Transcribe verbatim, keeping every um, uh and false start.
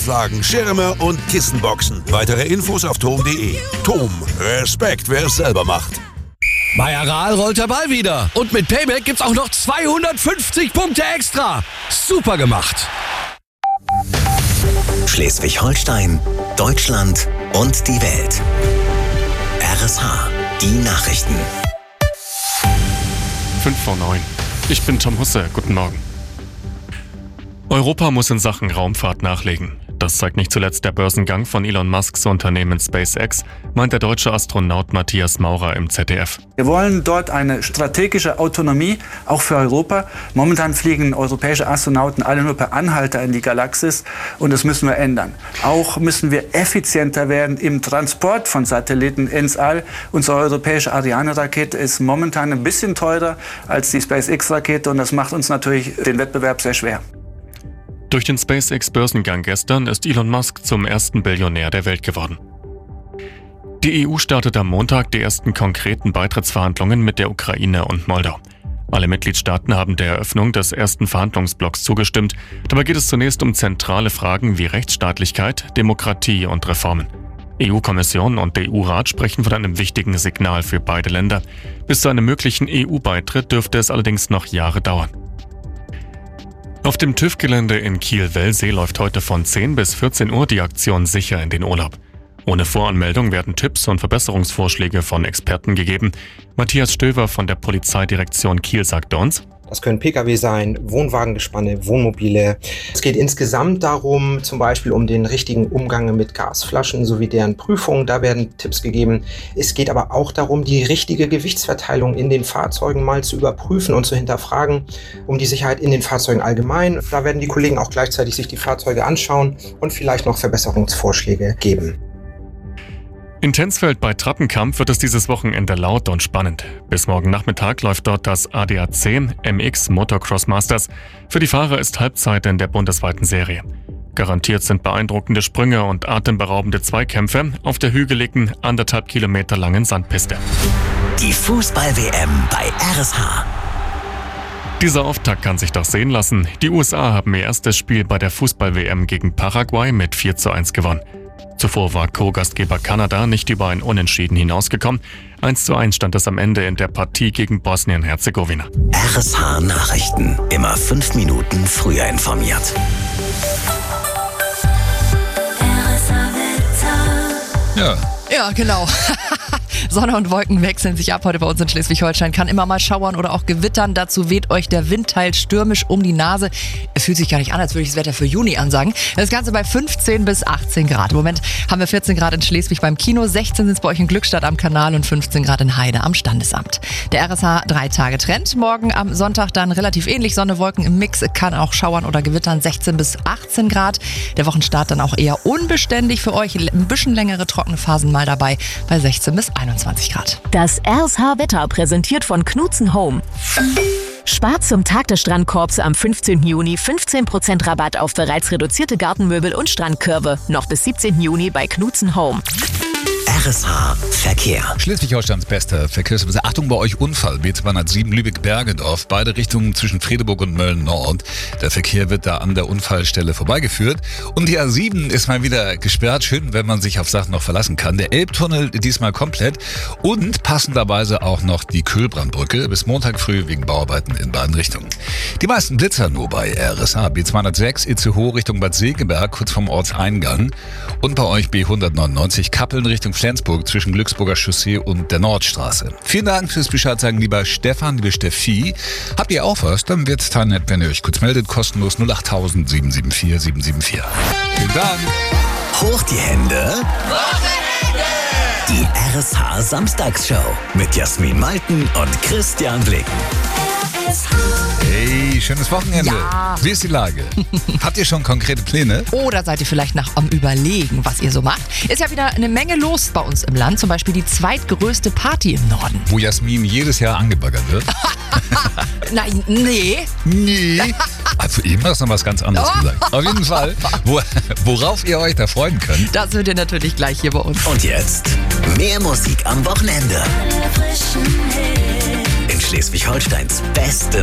Wagen, Schirme und Kissenboxen. Weitere Infos auf tom punkt de. Tom, Respekt, wer es selber macht. Bei Aral rollt der Ball wieder. Und mit Payback gibt's auch noch zweihundertfünfzig Punkte extra. Super gemacht. Schleswig-Holstein, Deutschland und die Welt. R S H, die Nachrichten. fünf vor neun. Ich bin Tom Husse. Guten Morgen. Europa muss in Sachen Raumfahrt nachlegen. Das zeigt nicht zuletzt der Börsengang von Elon Musks Unternehmen SpaceX, meint der deutsche Astronaut Matthias Maurer im Z D F. Wir wollen dort eine strategische Autonomie, auch für Europa. Momentan fliegen europäische Astronauten alle nur per Anhalter in die Galaxis und das müssen wir ändern. Auch müssen wir effizienter werden im Transport von Satelliten ins All. Unsere europäische Ariane-Rakete ist momentan ein bisschen teurer als die SpaceX-Rakete und das macht uns natürlich den Wettbewerb sehr schwer. Durch den SpaceX-Börsengang gestern ist Elon Musk zum ersten Billionär der Welt geworden. Die E U startet am Montag die ersten konkreten Beitrittsverhandlungen mit der Ukraine und Moldau. Alle Mitgliedstaaten haben der Eröffnung des ersten Verhandlungsblocks zugestimmt. Dabei geht es zunächst um zentrale Fragen wie Rechtsstaatlichkeit, Demokratie und Reformen. E U-Kommission und der E U-Rat sprechen von einem wichtigen Signal für beide Länder. Bis zu einem möglichen E U-Beitritt dürfte es allerdings noch Jahre dauern. Auf dem TÜV-Gelände in Kiel-Wellsee läuft heute von zehn bis vierzehn Uhr die Aktion Sicher in den Urlaub. Ohne Voranmeldung werden Tipps und Verbesserungsvorschläge von Experten gegeben. Matthias Stöver von der Polizeidirektion Kiel sagte uns: Das können Pkw sein, Wohnwagengespanne, Wohnmobile. Es geht insgesamt darum, zum Beispiel um den richtigen Umgang mit Gasflaschen sowie deren Prüfung. Da werden Tipps gegeben. Es geht aber auch darum, die richtige Gewichtsverteilung in den Fahrzeugen mal zu überprüfen und zu hinterfragen, um die Sicherheit in den Fahrzeugen allgemein. Da werden die Kollegen auch gleichzeitig sich die Fahrzeuge anschauen und vielleicht noch Verbesserungsvorschläge geben. In Tensfeld bei Trappenkamp wird es dieses Wochenende laut und spannend. Bis morgen Nachmittag läuft dort das A D A C M X Motocross Masters. Für die Fahrer ist Halbzeit in der bundesweiten Serie. Garantiert sind beeindruckende Sprünge und atemberaubende Zweikämpfe auf der hügeligen, anderthalb Kilometer langen Sandpiste. Die Fußball-W M bei R S H. Dieser Auftakt kann sich doch sehen lassen. Die U S A haben ihr erstes Spiel bei der Fußball-W M gegen Paraguay mit vier zu eins gewonnen. Zuvor war Co-Gastgeber Kanada nicht über ein Unentschieden hinausgekommen. eins zu eins stand es am Ende in der Partie gegen Bosnien-Herzegowina. R S H Nachrichten. Immer fünf Minuten früher informiert. Ja. Ja, genau. Sonne und Wolken wechseln sich ab heute bei uns in Schleswig-Holstein. Kann immer mal schauern oder auch gewittern. Dazu weht euch der Wind teils stürmisch um die Nase. Es fühlt sich gar nicht an, als würde ich das Wetter für Juni ansagen. Das Ganze bei fünfzehn bis achtzehn Grad. Im Moment haben wir vierzehn Grad in Schleswig beim Kino, sechzehn sind es bei euch in Glückstadt am Kanal und fünfzehn Grad in Heide am Standesamt. Der R S H drei Tage Trend. Morgen am Sonntag dann relativ ähnlich. Sonne, Wolken im Mix. Kann auch schauern oder gewittern. sechzehn bis achtzehn Grad. Der Wochenstart dann auch eher unbeständig für euch. Ein bisschen längere trockene Phasen mal dabei bei sechzehn bis einundzwanzig Grad. Das R S H-Wetter präsentiert von Knutzen Home. Spart zum Tag des Strandkorbs am fünfzehnten Juni fünfzehn Prozent Rabatt auf bereits reduzierte Gartenmöbel und Strandkörbe. Noch bis siebzehnten Juni bei Knutzen Home. R S H Verkehr. Schleswig-Holsteins bester Verkehrsservice. Achtung bei euch, Unfall. B zweihundertsieben Lübeck-Bergedorf. Beide Richtungen zwischen Fredeburg und Mölln-Nord. Der Verkehr wird da an der Unfallstelle vorbeigeführt. Und die A sieben ist mal wieder gesperrt. Schön, wenn man sich auf Sachen noch verlassen kann. Der Elbtunnel diesmal komplett. Und passenderweise auch noch die Köhlbrandbrücke. Bis Montag früh wegen Bauarbeiten in beiden Richtungen. Die meisten Blitzer nur bei R S H. B zweihundertsechs Itzehoe Richtung Bad Segeberg, kurz vom Ortseingang. Und bei euch B hundertneunundneunzig Kappeln Richtung Flensburg zwischen Glücksburger Chaussee und der Nordstraße. Vielen Dank fürs Bescheid sagen, lieber Stefan, liebe Steffi. Habt ihr auch was? Dann wird es total nett, wenn ihr euch kurz meldet. Kostenlos null acht null null sieben sieben vier sieben sieben vier. Vielen Dank. Hoch die Hände. Wochenende. Die R S H Samstagsshow mit Jasmin Malten und Christian Blick. Hey, schönes Wochenende. Ja. Wie ist die Lage? Habt ihr schon konkrete Pläne? Oder seid ihr vielleicht noch am Überlegen, was ihr so macht? Ist ja wieder eine Menge los bei uns im Land. Zum Beispiel die zweitgrößte Party im Norden. Wo Jasmin jedes Jahr angebaggert wird? Nein, nee. Nee. Also eben hast du noch was ganz anderes Oh. gesagt. Auf jeden Fall, wo, worauf ihr euch da freuen könnt. Das wird ihr natürlich gleich hier bei uns. Und jetzt mehr Musik am Wochenende. In Schleswig-Holsteins beste